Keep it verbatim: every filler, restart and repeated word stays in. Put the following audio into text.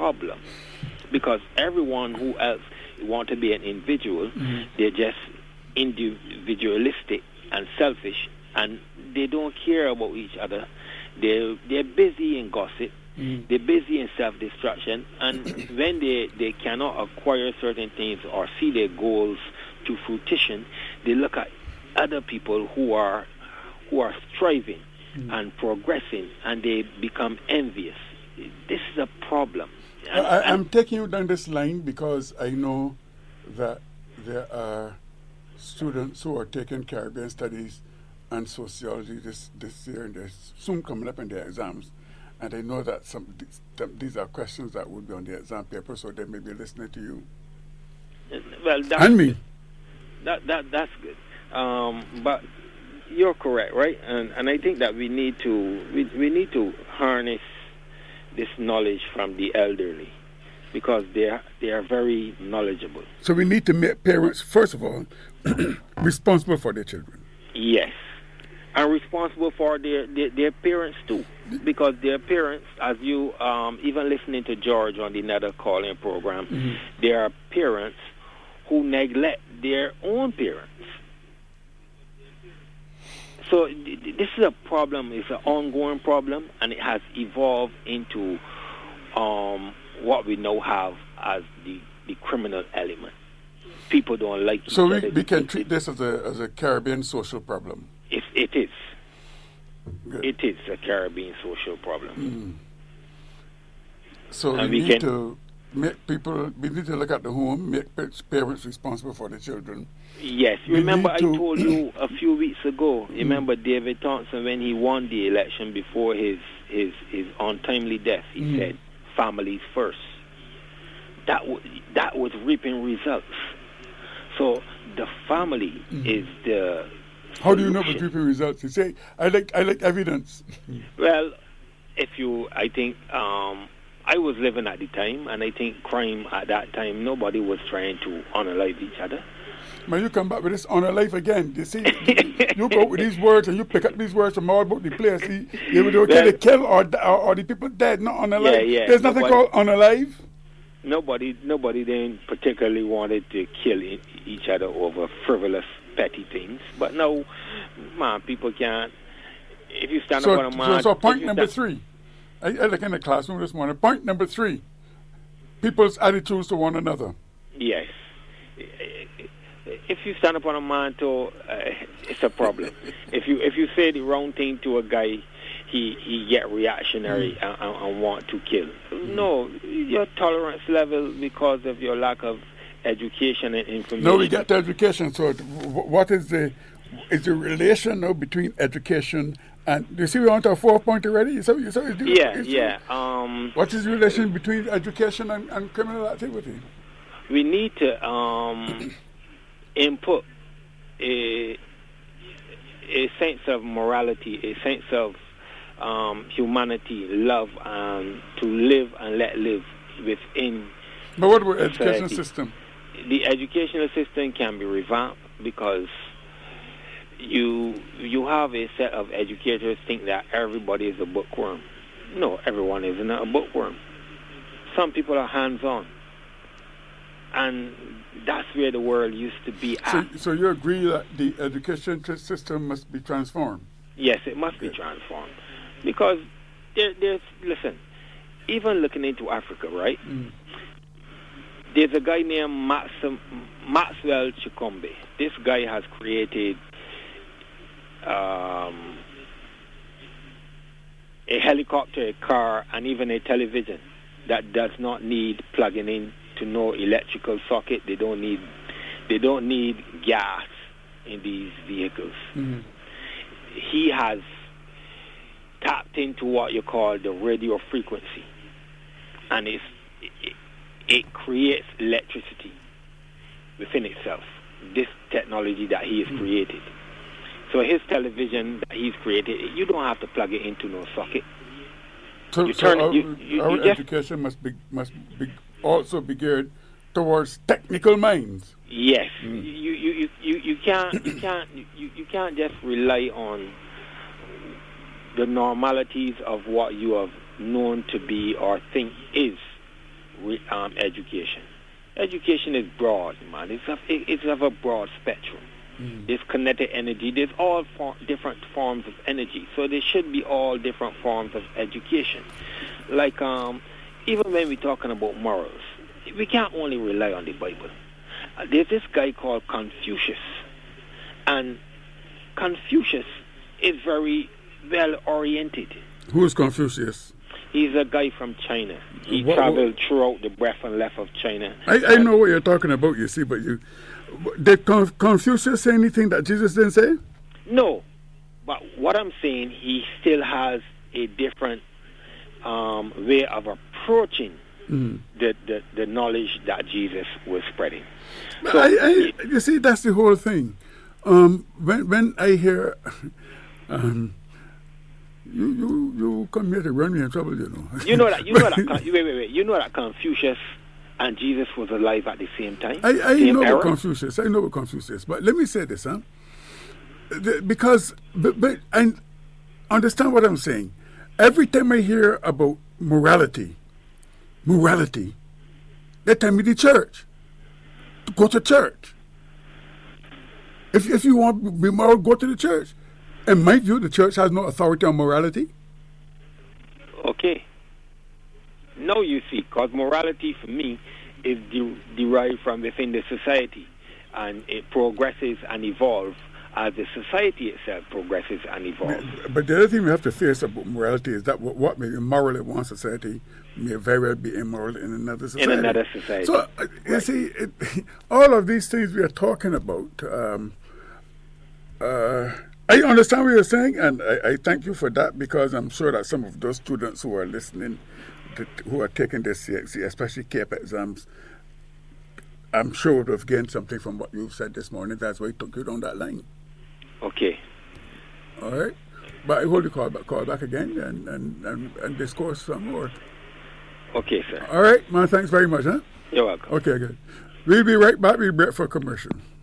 problem because everyone who else want to be an individual, mm-hmm. they're just individualistic and selfish, and they don't care about each other. They're, they're busy in gossip. Mm. They're busy in self-destruction, and when they, they cannot acquire certain things or see their goals to fruition, they look at other people who are who are striving mm. and progressing, and they become envious. This is a problem. And, I, I'm and taking you down this line because I know that there are students who are taking Caribbean studies and sociology this, this year, and they're soon coming up in their exams. And I know that some these, these are questions that would be on the exam paper, so they may be listening to you. Well, that's and me. That that that's good. Um, but you're correct, right? And and I think that we need to we we need to harness this knowledge from the elderly because they are they are very knowledgeable. So we need to make parents, first of all, responsible for their children. Yes. And responsible for their, their, their parents too, because their parents, as you um, even listening to George on the Nether Calling program, mm-hmm. there are parents who neglect their own parents. So th- this is a problem. It's an ongoing problem, and it has evolved into um, what we now have as the, the criminal element. People don't like each so we, other. we can treat this as a as a Caribbean social problem. It, it is. Good. It is a Caribbean social problem. Mm. So and we, we need can, to make people, we need to look at the home, make parents responsible for the children. Yes. We remember I to told you a few weeks ago, mm. remember David Thompson, when he won the election before his, his, his untimely death, he mm. said, families first. That, w- that was reaping results. So the family mm. is the... How do you know about reaping results? You say, I like I like evidence. Well, if you, I think, um, I was living at the time, and I think crime at that time, nobody was trying to unalive each other. Man, you come back with this unalive again. You see, you go with these words, and you pick up these words from all about the place. See, they were okay, well, they kill or, or, or the people dead, not unalive. Yeah, yeah. There's nothing nobody, called unalive. Nobody, nobody then particularly wanted to kill e- each other over frivolous, petty things. But no, man, people can't. If you stand so, up on a man... So, so point number three. I, I look in the classroom this morning. Point number three. People's attitudes to one another. Yes. If you stand up on a mantle, uh, it's a problem. if you if you say the wrong thing to a guy, he, he get reactionary mm. and, and, and want to kill. Mm. No, your tolerance level because of your lack of education and information. No, we get the education. So what is the is the relation now between education and, you see, we want a four point already? So, so is the, yeah, is yeah. Um, what is the relation between education and, and criminal activity? We need to um, input a, a sense of morality, a sense of um, humanity, love, and to live and let live within. But what about society. Education system? The educational system can be revamped because you you have a set of educators think that everybody is a bookworm. No, everyone isn't a bookworm. Some people are hands-on. And that's where the world used to be at. So, so you agree that the education system must be transformed? Yes, it must be transformed. Because, there, there's, listen, even looking into Africa, right? Mm. There's a guy named Maxim, Maxwell Chikombe. This guy has created um, a helicopter, a car, and even a television that does not need plugging in to no electrical socket. They don't need they don't need gas in these vehicles. Mm-hmm. He has tapped into what you call the radio frequency, and it's, it, it creates electricity within itself. This technology that he has mm-hmm. created. So his television that he's created, you don't have to plug it into no socket. So, you so turn our, it, you, you, our you just, education must be must be also be geared towards technical minds. Yes, mm. you, you, you, you, you can't you can't you, you can't just rely on the normalities of what you have known to be or think is. re- um, education. Education is broad, man. It's of, it, it's of a broad spectrum. Mm. There's kinetic energy. There's all for, different forms of energy. So there should be all different forms of education. Like, um, even when we're talking about morals, we can't only rely on the Bible. Uh, there's this guy called Confucius. And Confucius is very well-oriented. Who is Confucius? He's a guy from China. He what, traveled what? throughout the breadth and length of China. I, I know what you're talking about, you see, but you... Did Confucius say anything that Jesus didn't say? No. But what I'm saying, he still has a different um, way of approaching mm-hmm. the, the, the knowledge that Jesus was spreading. So, so, I, I, you see, that's the whole thing. Um, when, when I hear... Um, You, you you come here to run me in trouble, you know. You know that you know that wait wait wait you know that Confucius and Jesus was alive at the same time. I, I same know era? about Confucius. I know about Confucius, but let me say this, huh? The, because but, but I understand what I'm saying. Every time I hear about morality, morality, they tell me the church. To go to church. If if you want to be moral, go to the church. In my view, the church has no authority on morality. Okay. No, you see, because morality for me is de- derived from within the society, and it progresses and evolves as the society itself progresses and evolves. But the other thing we have to face about morality is that what may be moral in one society may very well be immoral in another society. In another society. So, uh, you right. see, it, all of these things we are talking about, um, uh, I understand what you're saying, and I, I thank you for that, because I'm sure that some of those students who are listening, that, who are taking this C X C, especially C A P E exams, I'm sure would have gained something from what you've said this morning. That's why I took you down that line. Okay. All right. But I hold the call back, call back again and, and, and, and discourse some more. Okay, sir. All right, man. Thanks very much, huh? You're welcome. Okay, good. We'll be right back. We'll break for commercial.